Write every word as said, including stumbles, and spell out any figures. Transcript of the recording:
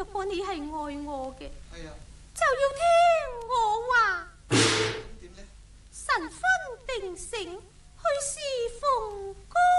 若果你係愛我嘅， 係啊， 就要聽我話。 點呢？ 神分定性，去侍奉公。